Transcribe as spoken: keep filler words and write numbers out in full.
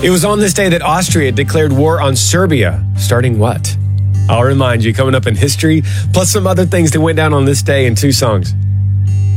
It was on this day that Austria declared war on Serbia, starting what? I'll remind you, coming up in history, plus some other things that went down on this day in two songs.